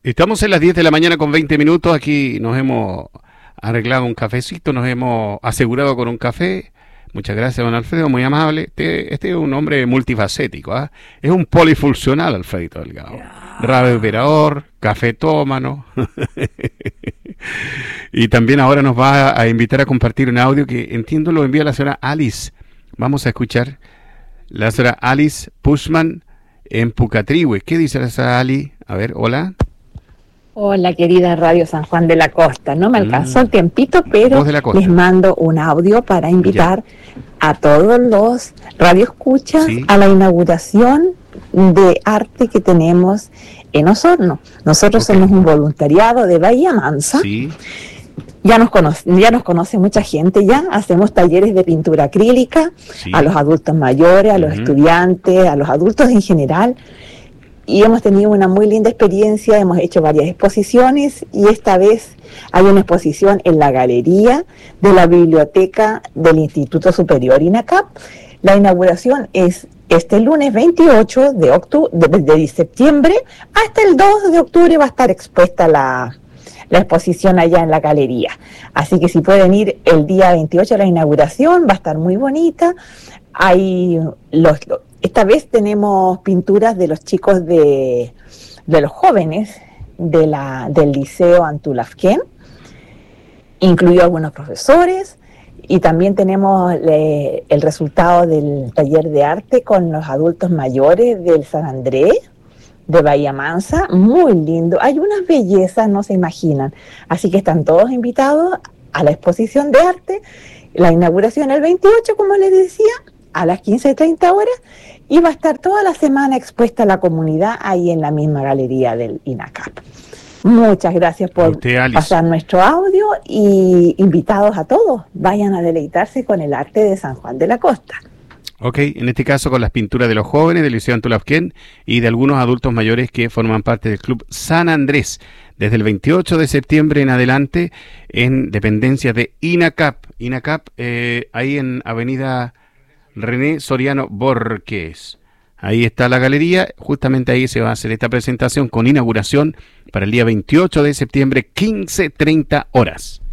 Estamos en las 10 de la mañana con 20 minutos. Aquí nos hemos arreglado un cafecito, nos hemos asegurado con un café. Muchas gracias, don Alfredo, muy amable. Este es un hombre multifacético, ¿ah? Es un polifuncional, Alfredito Delgado. Radioperador, cafetómano. Y también ahora nos va a invitar a compartir un audio que entiendo lo envía la señora Alice. Vamos a escuchar la señora Alice Pushman en Pucatrihue. ¿Qué dice la señora Ali? A ver, hola. Hola, querida Radio San Juan de la Costa. No me alcanzó el tiempito, pero les mando un audio para invitar a todos los radioescuchas a la inauguración de arte que tenemos en Osorno. Nosotros somos un voluntariado de Bahía Mansa. Ya nos conoce mucha gente ya. Hacemos talleres de pintura acrílica a los adultos mayores, a los estudiantes, a los adultos en general. Y hemos tenido una muy linda experiencia, hemos hecho varias exposiciones y esta vez hay una exposición en la galería de la biblioteca del Instituto Superior INACAP. La inauguración es este lunes 28 de septiembre, hasta el 2 de octubre va a estar expuesta la exposición allá en la galería. Así que si pueden ir el día 28 a la inauguración, va a estar muy bonita. Esta vez tenemos pinturas de los chicos de los jóvenes del Liceo Antulafquén, incluido algunos profesores, y también tenemos el resultado del taller de arte con los adultos mayores del San Andrés, de Bahía Mansa, muy lindo. Hay unas bellezas, no se imaginan. Así que están todos invitados a la exposición de arte, la inauguración el 28, como les decía, a las 15:30 horas, y va a estar toda la semana expuesta a la comunidad ahí en la misma galería del INACAP. Muchas gracias por pasar nuestro audio y invitados a todos, vayan a deleitarse con el arte de San Juan de la Costa. Ok, en este caso con las pinturas de los jóvenes del Liceo Antulafquén y de algunos adultos mayores que forman parte del Club San Andrés, desde el 28 de septiembre en adelante, en dependencias de INACAP. INACAP, ahí en Avenida René Soriano Borges. Ahí está la galería, justamente ahí se va a hacer esta presentación con inauguración para el día 28 de septiembre, 15:30 horas.